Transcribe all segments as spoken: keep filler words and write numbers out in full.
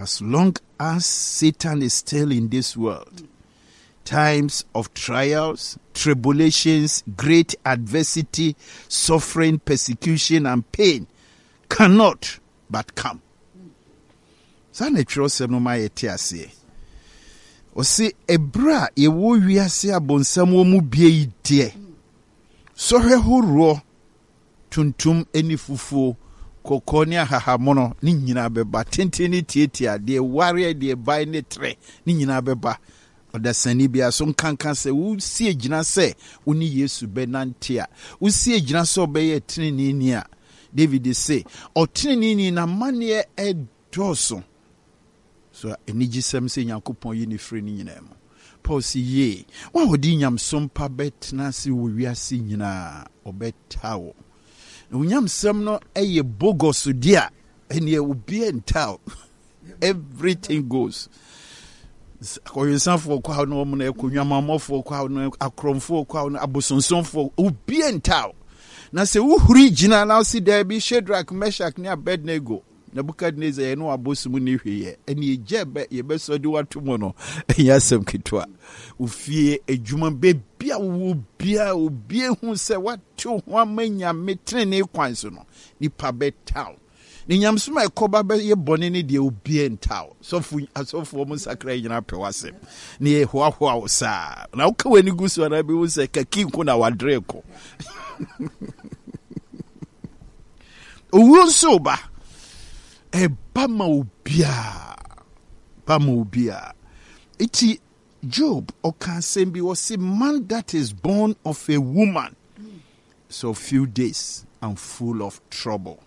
as long as Satan is still in this world, times of trials, tribulations, great adversity, suffering, persecution, and pain cannot but come. Sana chiro sem no ma yete ase. O se ebra ye wo wiase abonsam wo mu bie ide. So hwe horo tuntum eni fufuo kokoni ahahamono ni nyina beba tenteni tietia de ware de bai ne tre ni nyina beba odasani bia so nkankan se wo sie gina se woni Yesu benantia wo sie gina so obeye tinini ni a David say o tinini na mane e doso so enigisem se Nyankopon yi ni frɛ ni nyina mu Paul si ye wa odi nyamsom pa betna se wo wiase nyina obetawo unyam sem no eye bogos dia ene obi entao everything goes koyensanfo kwa no mo na ekonwamamofo kwa no akromfo kwa no abosonsonfo obi entao na se uhuri gina na si there be Shadrach, Meshach ne Abednego Nebukadnezar ye no abosumu ni hweye ene ejebe ye besodi watomo no yasem kitwa ufie ejuma bebia wo bia obi hu se watu ho amanya metrene kwan so no nipa betaw ni nyamsoma ekoba be ye bone ne de obi entaw sofu asofu mo sakra nyina pewase ne ye ho ho awo sa na uka wani gusu na be wo se kaki nko na wadreko owo so ba e bama obia bama obia iti Job okasembi was a man that is born of a woman so few days and full of trouble.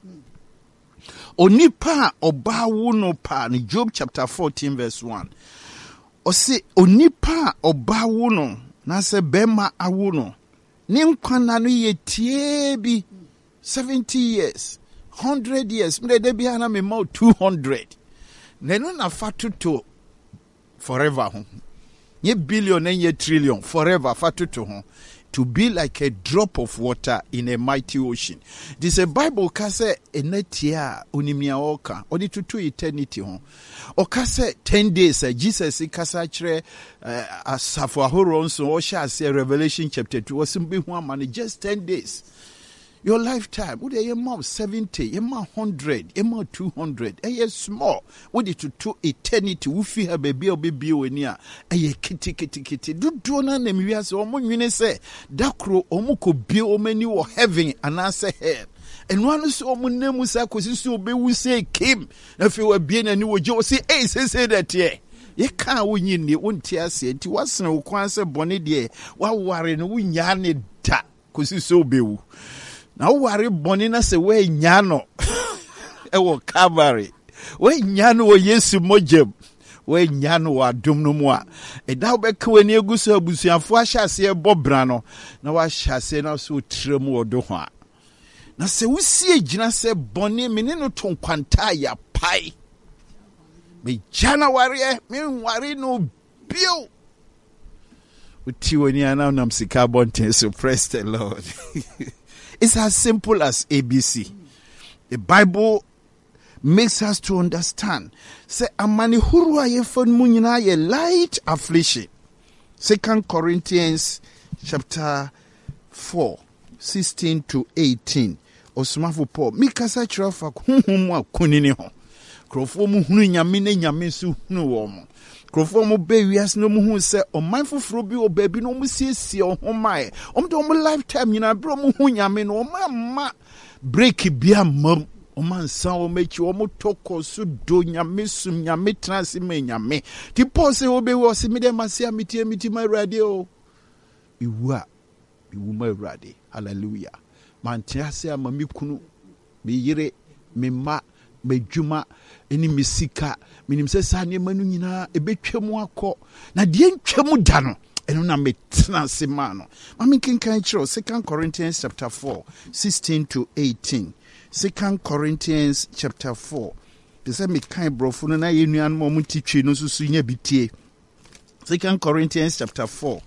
Onipa oba wono pa ni Job chapter fourteen verse one. Ose onipa oba wono na se bema awono ni nkwana no yetie bi seventy years one hundred years mde de bia na me ma two hundred neno na fatu to forever ho ye billion and ye trillion forever fatu to ho to be like a drop of water in a mighty ocean. This a Bible kase enetia unimia oka odi to eternity ho okase ten days uh, Jesus kasa kire uh, asafo ahoro nso o sha say Revelation chapter two osimbi ho amane just ten days. Your lifetime, would a mom seventy, a ma hundred, a ma two hundred, a year small, would it to two eternity, woofy her baby or baby or near, a ye kitty kitty kitty, do do none them years or more you say, Dakro omuko be o many or heaven and answer her. And one so mon name was acquisition be we say came, if you were being a new Joe say, hey, say that ye. Ye can't win in the one tear said, it was no quansa bonnet dear, while warring win yarn ta, cause you so be. Now worry bonina se we nyano e wo Calvary we nyano wo Yesu mojem we nyano wa dum no mu a e da wo be ka wani egusu abusuafo ahyase e bobra no na wa hyase na so trem wo do ho a na se wusie gina se boni me ne no to kwanta ya pai me January me worry no bio uti woni ana nam sika bonten so praise the Lord. It's as simple as A B C. The Bible makes us to understand. Say amani hurwa ye fon munyina ye light affliction. Second Corinthians chapter four, sixteen to eighteen. Osmafo Paul. Mikasa chirafa hunhumu wa kunini ho. Krofo mu hunu nyame ne nyame su hunu wo mo. Krofo mo be wias no mu hu se o manfoforo bi o baabi no mu siesie o ho mae o mde o mo lifetime nyina bro mu hu nyame no o ma ma break bia mam o man san o mechi o mo toko su do nyame sum nyame transi me nyame ti pose o be wo se me de masia meti meti ma rade o iwa iwu ma rade hallelujah man tiase amami kunu me yire me ma medjuma eni misika minim se sa ne manu nyina ebetwam akọ na de ntwam da no eno na metena se ma no mami kenkan kiro Second Corinthians chapter four, sixteen to eighteen. Second Corinthians chapter four. They say me kan brofo no na yenuan mo mutitwe no susu nya bitie. Second Corinthians chapter four.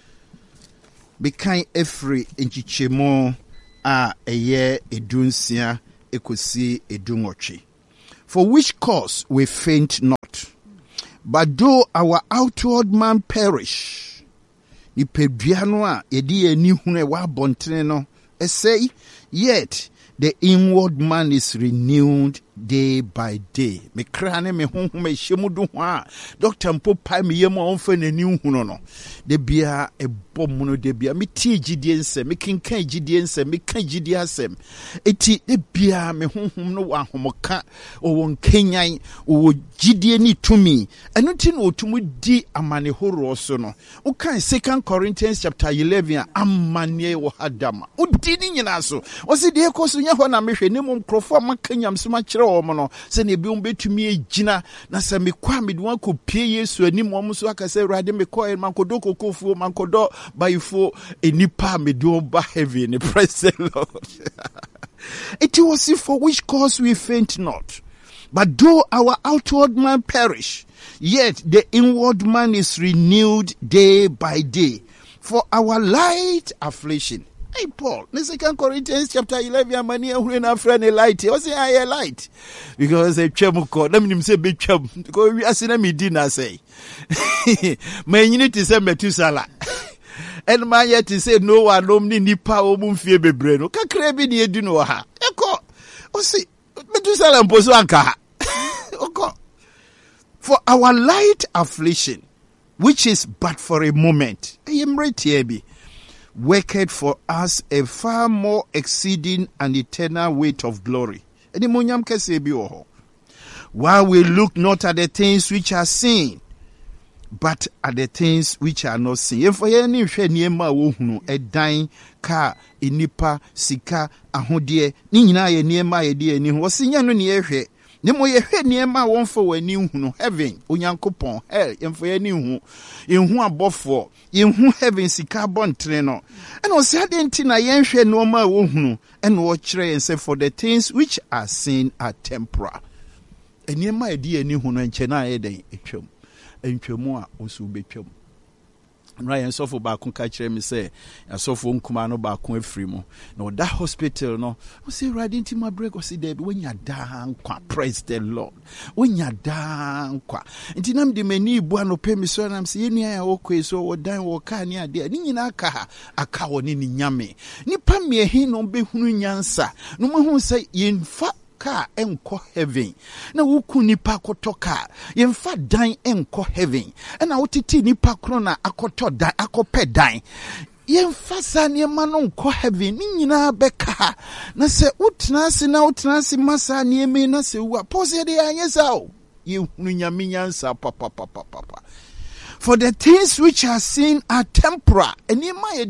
Be kan efri enchichemo a eye edunsia ekosi edunwotwe. For which cause we faint not. But though our outward man perish, ipeduano a yedi eni hune wa bontene no, say, yet the inward man is renewed day by day. Me krane me honhom me hyemudu ho a doctor mpo pai me yem onfa nani huno no. De bia e bom no de bia me tie gidie nsem, me kenkan gidie nsem, me kan gidie asem. Eti de bia me honhom no wa homoka o won kenyan o gidie ni tumi. Eno ti no otumu di amane horo so no. O kan Second Corinthians chapter eleven amane wo hadama. O di ni nyina so. O se de ekoso nya ho na mehwe ne mom krofo makanyam so ma kire wo mo no. Se ne bi umbetumi agina na se me kwa me duan ko pie Yesu anim wo so aka se Awurade me ko e mankodo kokofuo mankodo bayifo enipa me do ba heaven. Praise the Lord. It was for which cause we faint not. But though our outward man perish, yet the inward man is renewed day by day. For our light affliction. Hey Paul, in Second Corinthians chapter eleven, many who na friend a light. I say I a light because a chemuko. Let me say big chum. Because we are seeing me dinner say. My unity say metusala. And my yet to say no one no ni nipa omum fie bebre no. Kakra bi ni edu no ha. Eko. O say metusala mposo anka. Oko. For our light affliction, which is but for a moment. I am right here be. Worked for us a far more exceeding and eternal weight of glory. While we look not at the things which are seen, but at the things which are not seen. For any niema wohunu edan ka inipa sika ahodie ni nyina ye niema ye die ni ho sinya no ne ehwe. Nemo ye hwe niema won for wani hunu heaven onyankopon hell yemfo ye ni hu yenhu abofo yenhu heaven sika bontre no and o se ade nti na yen hwe no ma wo hunu and wo kire yen say for the things which are seen are temporal eniema e di ani hu no enche na ye den etwam entwamu a osu betwam Ryan sofo ba kun ka kire me say sofo nkuma no ba kun afiri mu na that hospital no we say riding to my break o say there when you dan kwa praise the Lord when you dan kwa nti nam de mani bu anope mi so nam say yenu ya okwe so wo dan wo ka ni ade ni nyina aka ha aka wo ni nyame nipa me hin no be hunu nyansa no mo hu say yemfa ka enko heaven na wuku nipa kotoka yemfa dan enko heaven na wotiti nipa kro na akoto dan akope dan yemfa sane ma no enko heaven ni nyina beka na se utna se na utna se masa ne me na se wa pose de anyesa o ye hunu nyame nyansa papa papa papa. For the things which are seen are temporal. But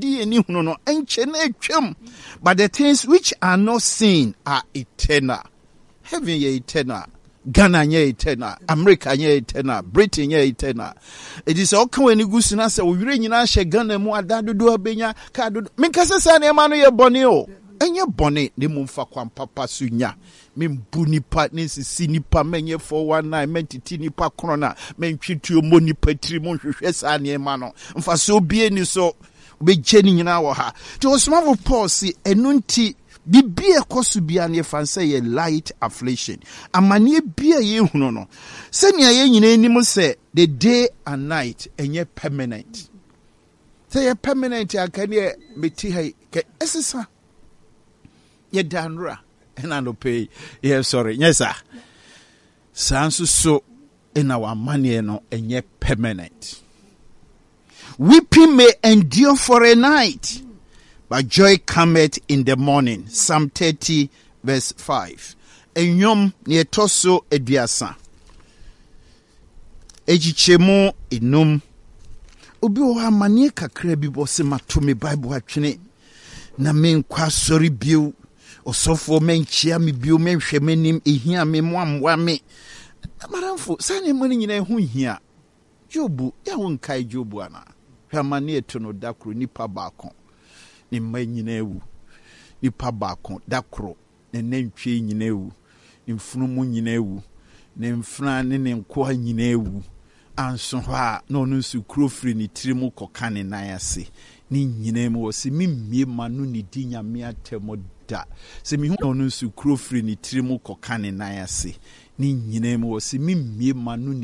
the things which are not seen are eternal. Heaven ye eternal. Ghana ye eternal. America ye eternal. Britain ye eternal. It is all when you go to Nasa, we read in Asha Ghana more than do a benya. Minkasa San Emmanuel Bonio. And your bonnet, the Mumfa Kwam Papa Sunya. Min buni partners si nipa menye for one night mentiti nipa krona men twitu moni patri mon hwehwesa ane ma no mfa so bie ni so be geni nyina wo ha to osmavo Paul si enunti bibie kosu bia ne fanse ye light affliction amane bia ye hunu no se nia ye nyina anim se the day and night enye permanent say ye permanent akane meti hai ke esisa ye danra and I don't pay. Yeah, sorry. Yes, sir. Sansu so in our money no and yet permanent. Weeping may endure for a night, but joy cometh in the morning. Psalm thirty, verse five. Enyom ne toso eduasa. Ejichemo enum. Obi o amane kakra bi bo se mato me Bible atwene. Na men kwa sorry biu. Osofo menchia mi bio menhwe menim ehia me moamwa me maramfo sane mani nyina hu hia Jobu ya wonkai Jobu ana hwamane eto no dakro nipa baako ni mma nyina ewu nipa baako dakro ne nantwe nyina ewu ni mfunumu nyina ewu ne mfuna ne ne nko nyina ewu anso ha no no su krofri ni tirimu kokane nan ase ni nyina mu wose mimmie manu ni dinya me atemo da se mi hu no su krofri ni tirimu kokane nan ase ni nyina mu wɔ se mimmie ma no